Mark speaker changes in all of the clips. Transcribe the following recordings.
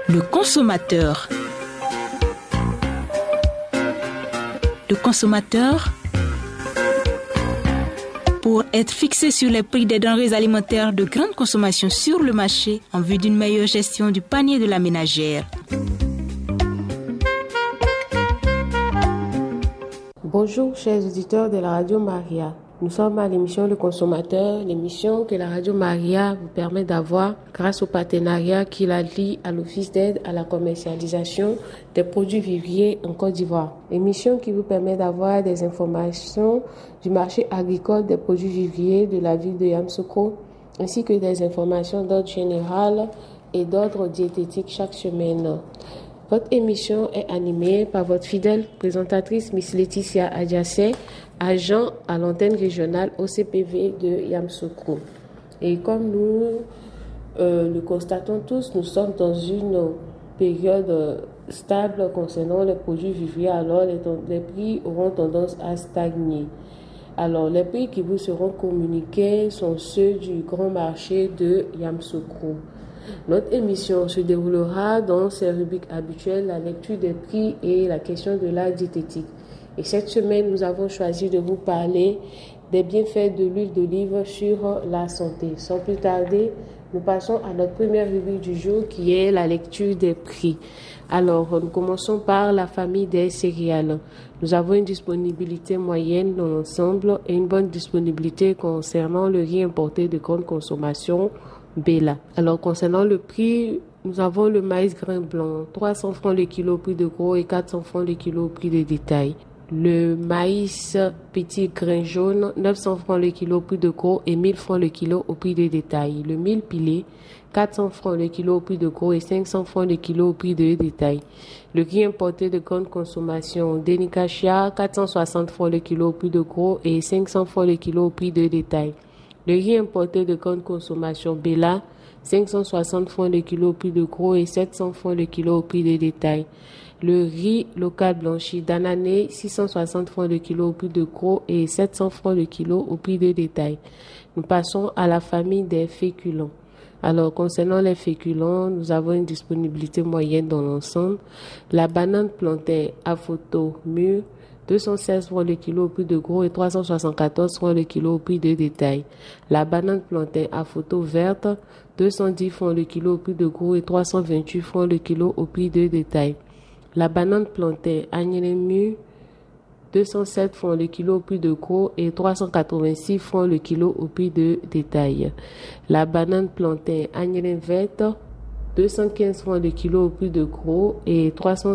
Speaker 1: Le consommateur. Le consommateur, pour être fixé sur les prix des denrées alimentaires de grande consommation sur le marché en vue d'une meilleure gestion du panier de la ménagère.
Speaker 2: Bonjour chers auditeurs de la Radio Maria. Nous sommes à l'émission Le Consommateur, l'émission que la Radio Maria vous permet d'avoir grâce au partenariat qui la lie à l'Office d'aide à la commercialisation des produits vivriers en Côte d'Ivoire. Émission qui vous permet d'avoir des informations du marché agricole des produits vivriers de la ville de Yamoussoukro, ainsi que des informations d'ordre général et d'ordre diététique chaque semaine. Votre émission est animée par votre fidèle présentatrice Miss Laetitia Adjassé, agent à l'antenne régionale OCPV de Yamoussoukro. Et comme nous le constatons tous, nous sommes dans une période stable concernant les produits vivriers, alors les prix auront tendance à stagner. Alors les prix qui vous seront communiqués sont ceux du grand marché de Yamoussoukro. Notre émission se déroulera dans ses rubriques habituelles, la lecture des prix et la question de la diététique. Et cette semaine, nous avons choisi de vous parler des bienfaits de l'huile d'olive sur la santé. Sans plus tarder, nous passons à notre première rubrique du jour qui est la lecture des prix. Alors, nous commençons par la famille des céréales. Nous avons une disponibilité moyenne dans l'ensemble et une bonne disponibilité concernant le riz importé de grande consommation, Bella. Alors, concernant le prix, nous avons le maïs grain blanc, 300 francs le kilo au prix de gros et 400 francs le kilo au prix de détail. Le maïs petit grain jaune, 900 francs le kilo au prix de gros et 1000 francs le kilo au prix de détail. Le mil pilé, 400 francs le kilo au prix de gros et 500 francs le kilo au prix de détail. Le riz importé de grande consommation, Denikachia, 460 francs le kilo au prix de gros et 500 francs le kilo au prix de détail. Le riz importé de grande consommation, Bella, 560 francs le kilo au prix de gros et 700 francs le kilo au prix de détail. Le riz local blanchi d'Anané, 660 francs le kilo au prix de gros et 700 francs le kilo au prix de détail. Nous passons à la famille des féculents. Alors, concernant les féculents, nous avons une disponibilité moyenne dans l'ensemble. La banane plantain à photo mûre, 216 francs le kilo au prix de gros et 374 francs le kilo au prix de détail. La banane plantain à photo verte, 210 francs le kilo au prix de gros et 328 francs le kilo au prix de détail. La banane plantain agnelin mûr, 207 francs le kilo au prix de gros et 386 francs le kilo au prix de détail. La banane plantain agnelin verte, 215 francs le kilo au prix de gros et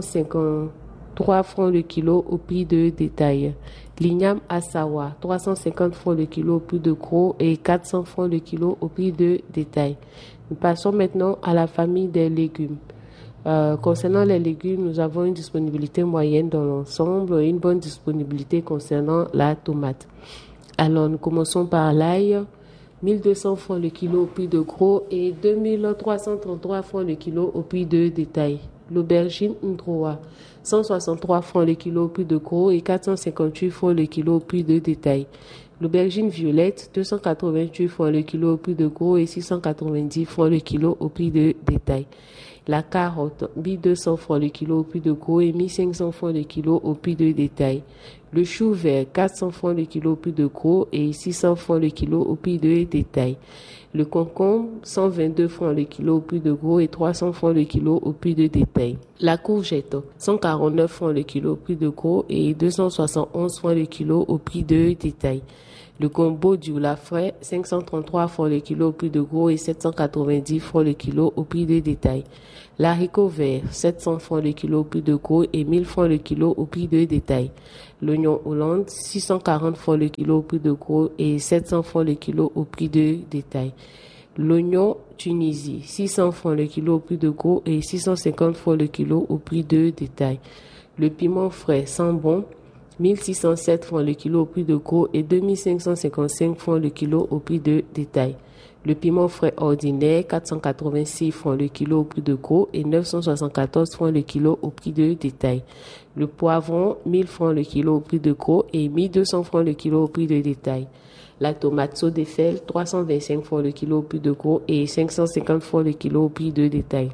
Speaker 2: 353 francs le kilo au prix de détail. L'igname Assawa, 350 francs le kilo au prix de gros et 400 francs le kilo au prix de détail. Nous passons maintenant à la famille des légumes. Concernant les légumes, nous avons une disponibilité moyenne dans l'ensemble et une bonne disponibilité concernant la tomate. Alors, nous commençons par l'ail, 1200 francs le kilo au prix de gros et 2333 francs le kilo au prix de détail. L'aubergine Ndroa, 163 francs le kilo au prix de gros et 458 francs le kilo au prix de détail. L'aubergine violette, 288 francs le kilo au prix de gros et 690 francs le kilo au prix de détail. La carotte, 1200 francs le kilo au prix de gros et 1500 francs le kilo au prix de détail. Le chou vert, 400 francs le kilo au prix de gros et 600 francs le kilo au prix de détail. Le concombre, 122 francs le kilo au prix de gros et 300 francs le kilo au prix de détail. La courgette, 149 francs le kilo au prix de gros et 271 francs le kilo au prix de détail. Le combo du la frais, 533 francs le kilo au prix de gros et 790 francs le kilo au prix de détail. L'haricot vert, 700 francs le kilo au prix de gros et 1000 francs le kilo au prix de détail. L'oignon Hollande, 640 francs le kilo au prix de gros et 700 francs le kilo au prix de détail. L'oignon Tunisie, 600 francs le kilo au prix de gros et 650 francs le kilo au prix de détail. Le piment frais sans bon, 1607 francs le kilo au prix de gros et 2555 francs le kilo au prix de détail. Le piment frais ordinaire, 486 francs le kilo au prix de gros et 974 francs le kilo au prix de détail. Le poivron, 1000 francs le kilo au prix de gros et 1200 francs le kilo au prix de détail. La tomate Sodefel, 325 francs le kilo au prix de gros et 550 francs le kilo au prix de détail.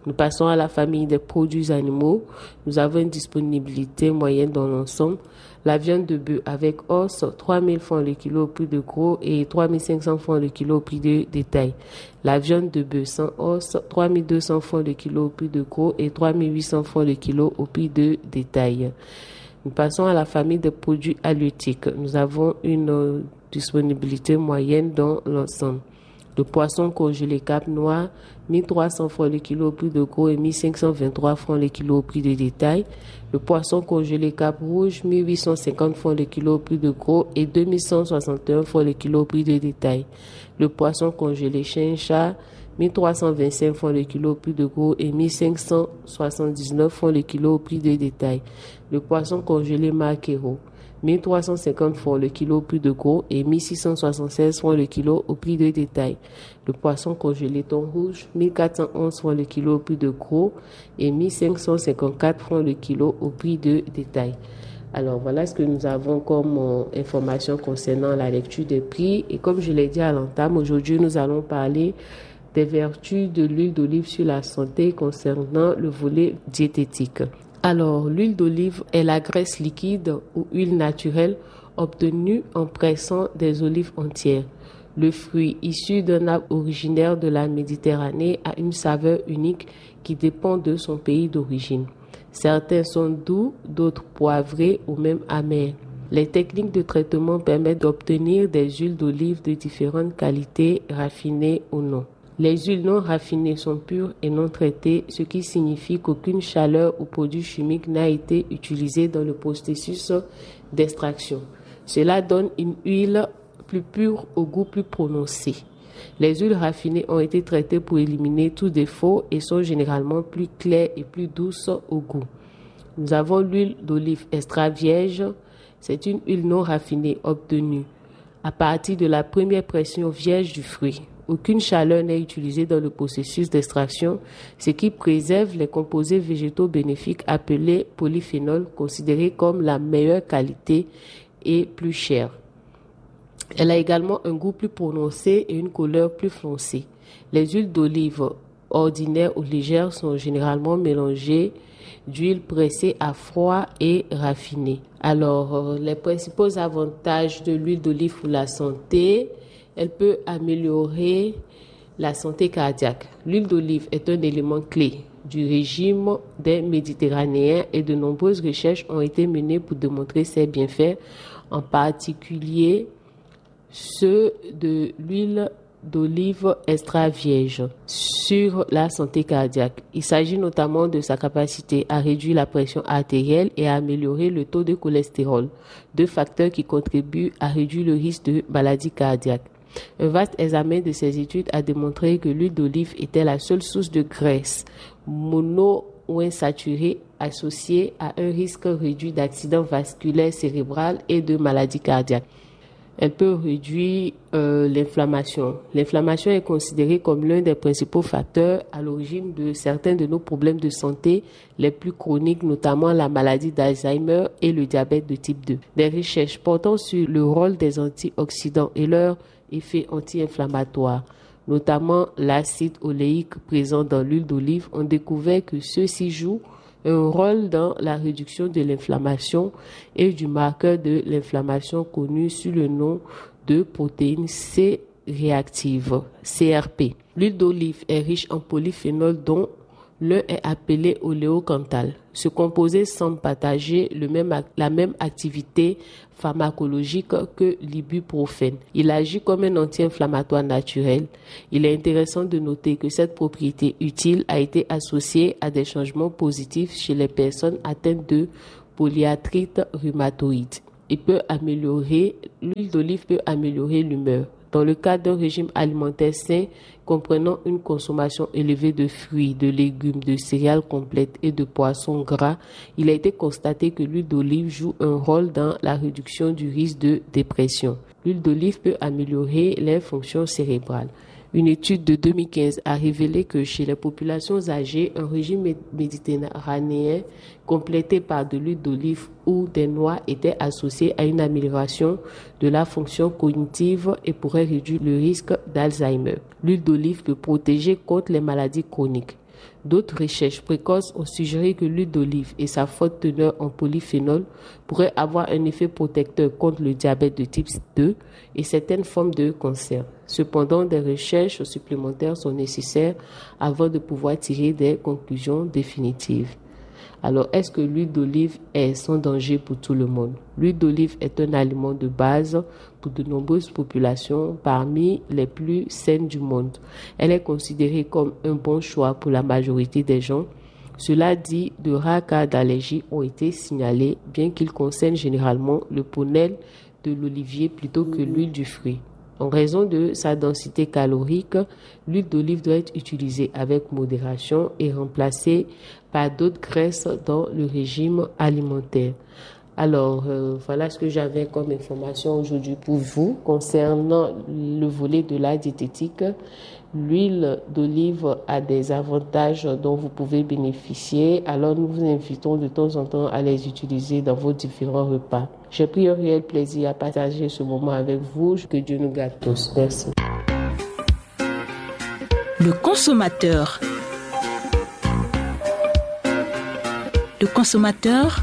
Speaker 2: Nous passons à la famille des produits animaux. Nous avons une disponibilité moyenne dans l'ensemble. La viande de bœuf avec os, 3 000 francs le kilo au prix de gros et 3 500 francs le kilo au prix de détail. La viande de bœuf sans os, 3 200 francs le kilo au prix de gros et 3 800 francs le kilo au prix de détail. Nous passons à la famille des produits halieutiques. Nous avons une disponibilité moyenne dans l'ensemble. Le poisson congelé Cap Noir, 1300 francs le kilo au prix de gros et 1523 francs le kilo au prix de détail. Le poisson congelé Cap Rouge, 1850 francs le kilo au prix de gros et 2161 francs le kilo au prix de détail. Le poisson congelé Chincha, 1325 francs le kilo au prix de gros et 1579 francs le kilo au prix de détail. Le poisson congelé Maquereau, 1350 francs le kilo au prix de gros et 1676 francs le kilo au prix de détail. Le poisson congelé thon rouge, 1411 francs le kilo au prix de gros et 1554 francs le kilo au prix de détail. Alors voilà ce que nous avons comme information concernant la lecture des prix. Et comme je l'ai dit à l'entame, aujourd'hui nous allons parler des vertus de l'huile d'olive sur la santé concernant le volet diététique. Alors, l'huile d'olive est la graisse liquide ou huile naturelle obtenue en pressant des olives entières. Le fruit, issu d'un arbre originaire de la Méditerranée, a une saveur unique qui dépend de son pays d'origine. Certains sont doux, d'autres poivrés ou même amers. Les techniques de traitement permettent d'obtenir des huiles d'olive de différentes qualités, raffinées ou non. Les huiles non raffinées sont pures et non traitées, ce qui signifie qu'aucune chaleur ou produit chimique n'a été utilisé dans le processus d'extraction. Cela donne une huile plus pure au goût plus prononcé. Les huiles raffinées ont été traitées pour éliminer tout défaut et sont généralement plus claires et plus douces au goût. Nous avons l'huile d'olive extra vierge. C'est une huile non raffinée obtenue à partir de la première pression vierge du fruit. Aucune chaleur n'est utilisée dans le processus d'extraction, ce qui préserve les composés végétaux bénéfiques appelés polyphénols, considérés comme la meilleure qualité et plus chère. Elle a également un goût plus prononcé et une couleur plus foncée. Les huiles d'olive ordinaires ou légères sont généralement mélangées d'huile pressée à froid et raffinée. Alors, les principaux avantages de l'huile d'olive pour la santé: elle peut améliorer la santé cardiaque. L'huile d'olive est un élément clé du régime des Méditerranéens et de nombreuses recherches ont été menées pour démontrer ses bienfaits, en particulier ceux de l'huile d'olive extra vierge sur la santé cardiaque. Il s'agit notamment de sa capacité à réduire la pression artérielle et à améliorer le taux de cholestérol, deux facteurs qui contribuent à réduire le risque de maladie cardiaque. Un vaste examen de ces études a démontré que l'huile d'olive était la seule source de graisse monoinsaturée associée à un risque réduit d'accident vasculaire cérébral et de maladie cardiaque. Elle peut réduire l'inflammation. L'inflammation est considérée comme l'un des principaux facteurs à l'origine de certains de nos problèmes de santé les plus chroniques, notamment la maladie d'Alzheimer et le diabète de type 2. Des recherches portant sur le rôle des antioxydants et leur effet anti-inflammatoire, notamment l'acide oléique présent dans l'huile d'olive, ont découvert que ceux-ci jouent un rôle dans la réduction de l'inflammation et du marqueur de l'inflammation connu sous le nom de protéine C réactive, CRP. L'huile d'olive est riche en polyphénols dont l'un est appelé oléocanthal. Ce composé semble partager la même activité pharmacologique que l'ibuprofène. Il agit comme un anti-inflammatoire naturel. Il est intéressant de noter que cette propriété utile a été associée à des changements positifs chez les personnes atteintes de polyarthrite rhumatoïde. L'huile d'olive peut améliorer l'humeur. Dans le cadre d'un régime alimentaire sain, comprenant une consommation élevée de fruits, de légumes, de céréales complètes et de poissons gras, il a été constaté que l'huile d'olive joue un rôle dans la réduction du risque de dépression. L'huile d'olive peut améliorer les fonctions cérébrales. Une étude de 2015 a révélé que chez les populations âgées, un régime méditerranéen complété par de l'huile d'olive ou des noix était associé à une amélioration de la fonction cognitive et pourrait réduire le risque d'Alzheimer. L'huile d'olive peut protéger contre les maladies chroniques. D'autres recherches précoces ont suggéré que l'huile d'olive et sa forte teneur en polyphénol pourraient avoir un effet protecteur contre le diabète de type 2 et certaines formes de cancer. Cependant, des recherches supplémentaires sont nécessaires avant de pouvoir tirer des conclusions définitives. Alors, est-ce que l'huile d'olive est sans danger pour tout le monde? L'huile d'olive est un aliment de base pour de nombreuses populations parmi les plus saines du monde. Elle est considérée comme un bon choix pour la majorité des gens. Cela dit, de rares cas d'allergie ont été signalés, bien qu'ils concernent généralement le pollen de l'olivier plutôt que l'huile du fruit. En raison de sa densité calorique, l'huile d'olive doit être utilisée avec modération et remplacée par d'autres graisses dans le régime alimentaire. Alors, voilà ce que j'avais comme information aujourd'hui pour vous concernant le volet de la diététique. L'huile d'olive a des avantages dont vous pouvez bénéficier. Alors, nous vous invitons de temps en temps à les utiliser dans vos différents repas. J'ai pris un réel plaisir à partager ce moment avec vous. Que Dieu nous garde tous. Merci.
Speaker 1: Le consommateur. Le consommateur,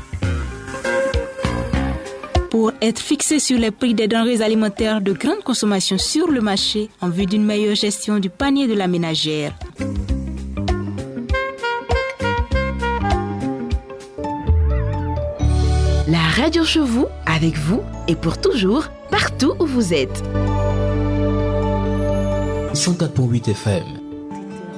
Speaker 1: pour être fixé sur les prix des denrées alimentaires de grande consommation sur le marché en vue d'une meilleure gestion du panier de la ménagère.
Speaker 3: La radio chez vous, avec vous et pour toujours, partout où vous êtes.
Speaker 4: 104.8 FM.